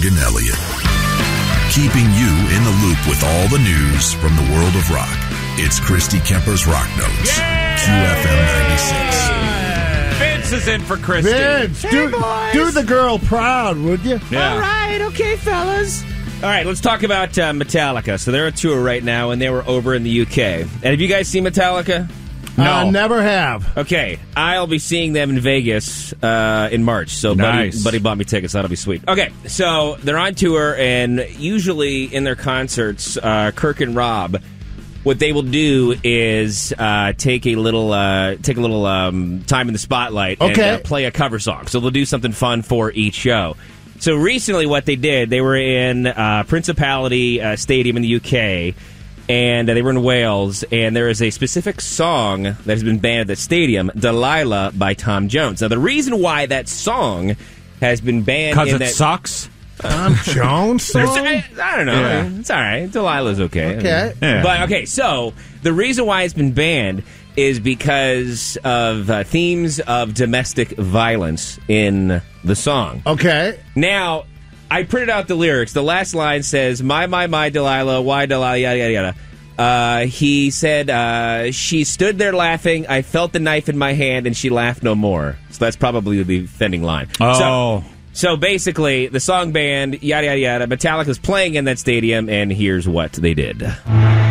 and Elliott. Keeping you in the loop with all the news from the world of rock. It's Christy Kemper's Rock Notes. QFM 96. Vince is in for Christy. Vince, do the girl proud, would you? Yeah. All right, okay, fellas. All right, let's talk about Metallica. So they're on tour right now, and they were over in the UK. And have you guys seen Metallica? No. Never have. Okay, I'll be seeing them in Vegas in March. So Nice. Buddy bought me tickets. That'll be sweet. Okay, so they're on tour, and usually in their concerts, Kirk and Rob, what they will do is take a little time in the spotlight and play a cover song. So they'll do something fun for each show. So recently what they did, they were in Principality Stadium in the UK, and they were in Wales, and there is a specific song that has been banned at the stadium, Delilah by Tom Jones. Now, the reason why that song has been banned... Because it sucks? Tom Jones song? I don't know. Yeah. It's all right. Delilah's okay. Okay. Yeah. But, okay, so the reason why it's been banned is because of themes of domestic violence in the song. Okay. Now, I printed out the lyrics. The last line says, my, Delilah, why Delilah, yada, yada, yada. He said, she stood there laughing, I felt the knife in my hand, and she laughed no more. So that's probably the offending line. Oh. So basically, the song banned, yada, yada, yada. Metallica's playing in that stadium, and here's what they did.